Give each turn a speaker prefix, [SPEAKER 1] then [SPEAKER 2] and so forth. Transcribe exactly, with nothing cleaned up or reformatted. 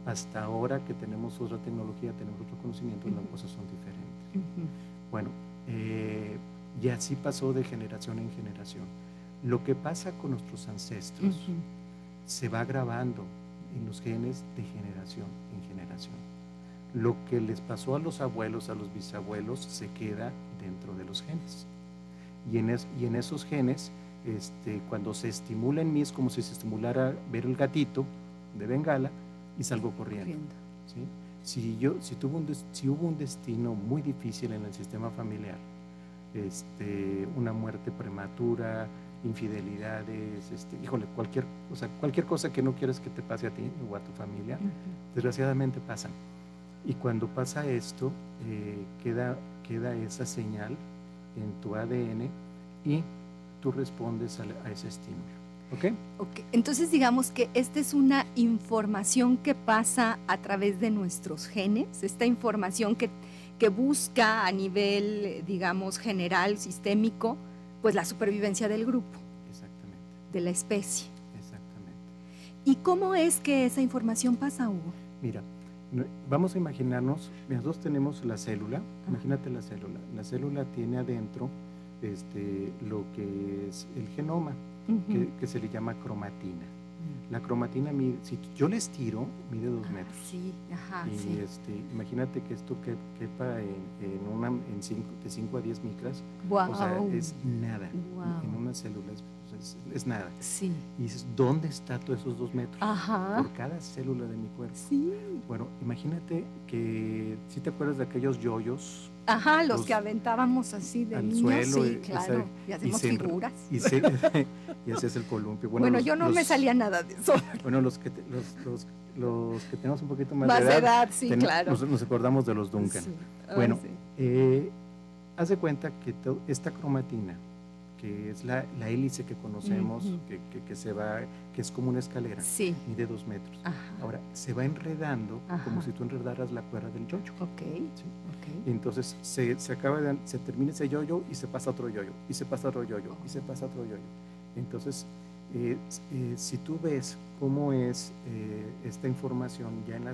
[SPEAKER 1] hasta ahora que tenemos otra tecnología, tenemos otro conocimiento, uh-huh. las cosas son diferentes. Uh-huh. Bueno, eh, y así pasó de generación en generación. Lo que pasa con nuestros ancestros uh-huh. se va grabando en los genes de generación en generación. Lo que les pasó a los abuelos, a los bisabuelos, se queda dentro de los genes. Y en, es, y en esos genes, este, cuando se estimula en mí, es como si se estimulara ver el gatito de Bengala y salgo corriendo. corriendo. ¿Sí? Si, yo, si, tuvo un, si hubo un destino muy difícil en el sistema familiar, este, una muerte prematura, infidelidades, este, híjole, cualquier, o sea, cualquier cosa que no quieres que te pase a ti o a tu familia, uh-huh. desgraciadamente pasan. Y cuando pasa esto, eh, queda, queda esa señal en tu A D N y tú respondes a, a ese estímulo. ¿Okay?
[SPEAKER 2] Ok, entonces digamos que esta es una información que pasa a través de nuestros genes, esta información que, que busca a nivel, digamos, general, sistémico, pues la supervivencia del grupo.
[SPEAKER 1] Exactamente.
[SPEAKER 2] De la especie.
[SPEAKER 1] Exactamente.
[SPEAKER 2] ¿Y cómo es que esa información pasa, Hugo?
[SPEAKER 1] Mira, vamos a imaginarnos, nosotros tenemos la célula, ah. imagínate la célula, la célula tiene adentro este, lo que es el genoma, uh-huh. que, que se le llama cromatina. Uh-huh. La cromatina, mide, si yo le estiro, mide dos ah, metros.
[SPEAKER 2] Sí, ajá,
[SPEAKER 1] y
[SPEAKER 2] sí.
[SPEAKER 1] este, imagínate que esto que, quepa en, en una, en cinco, de cinco a diez micras,
[SPEAKER 2] wow.
[SPEAKER 1] o sea, es nada,
[SPEAKER 2] wow.
[SPEAKER 1] en una célula es, es, es nada.
[SPEAKER 2] Sí.
[SPEAKER 1] Y dices, ¿dónde está todos esos dos metros?
[SPEAKER 2] Ajá.
[SPEAKER 1] Por cada célula de mi cuerpo.
[SPEAKER 2] Sí.
[SPEAKER 1] Bueno, imagínate que, si ¿sí te acuerdas de aquellos yoyos?
[SPEAKER 2] Ajá, los, los que aventábamos así de
[SPEAKER 1] al
[SPEAKER 2] niños,
[SPEAKER 1] suelo,
[SPEAKER 2] sí, claro, esa, y hacemos
[SPEAKER 1] y se,
[SPEAKER 2] figuras.
[SPEAKER 1] Y, se, y ese es el columpio.
[SPEAKER 2] Bueno, bueno
[SPEAKER 1] los,
[SPEAKER 2] yo no
[SPEAKER 1] los,
[SPEAKER 2] me salía nada de eso.
[SPEAKER 1] Bueno, los que, te, los, los, los que tenemos un poquito más,
[SPEAKER 2] más
[SPEAKER 1] de edad,
[SPEAKER 2] de edad sí,
[SPEAKER 1] ten,
[SPEAKER 2] claro.
[SPEAKER 1] Nos, nos acordamos de los Duncan.
[SPEAKER 2] Sí.
[SPEAKER 1] Bueno,
[SPEAKER 2] Ay, sí.
[SPEAKER 1] eh, haz de cuenta que to, esta cromatina, que es la, la hélice que conocemos, uh-huh. que, que, que se va, que es como una escalera,
[SPEAKER 2] sí.
[SPEAKER 1] mide dos metros.
[SPEAKER 2] Ajá.
[SPEAKER 1] Ahora, se va enredando
[SPEAKER 2] Ajá.
[SPEAKER 1] como si tú enredaras la cuerda del yoyo.
[SPEAKER 2] Ok,
[SPEAKER 1] ¿sí?
[SPEAKER 2] okay.
[SPEAKER 1] Y entonces se, se acaba de, se termina ese yoyo y se pasa otro yoyo, y se pasa otro yoyo, y se pasa otro yoyo. Entonces, eh, eh, si tú ves cómo es eh, esta información ya en la